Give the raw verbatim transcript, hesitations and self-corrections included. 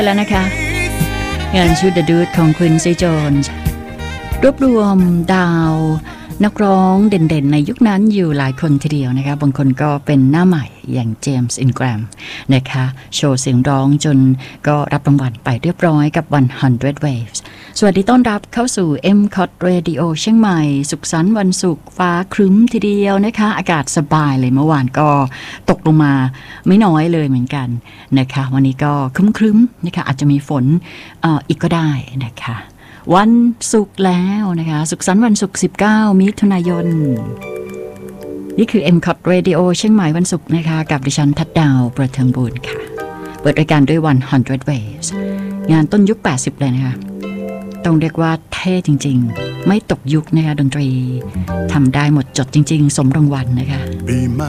แล้วนะคะงานชุด The Dude ของ Quincy Jones รวบรวมดาวนักร้องเด่นๆในยุคนั้นอยู่หลายคนทีเดียวนะคะบางคนก็เป็นหน้าใหม่อย่างเจมส์อินแกรมนะคะโชว์เสียงร้องจนก็รับรางวัลไปเรียบร้อยกับหนึ่งร้อย Waves สวัสดีต้อนรับเข้าสู่ เอ็ม คอท Radio เชียงใหม่สุขสันต์วันศุกร์ฟ้าครึ้มทีเดียวนะคะอากาศสบายเลยเมื่อวานก็ตกลงมาไม่น้อยเลยเหมือนกันนะคะวันนี้ก็ครึ้มๆนะคะอาจจะมีฝน เอ่อ อีกก็ได้นะคะวันศุกร์แล้วนะคะสุขสันต์วันศุกร์สิบเก้ามิถุนายนนี่คือ เอ็ม คอท Radio เชียงใหม่วันศุกร์นะคะกับดิฉันทัดดาวประเทิงบุญค่ะเปิดรายการด้วยหนึ่งร้อย Waves งานต้นยุคแปดสิบเลยนะคะต้องเรียกว่าเท่จริงๆไม่ตกยุคนะคะดนตรีทำได้หมดจดจริงๆสมรางวัลนะคะ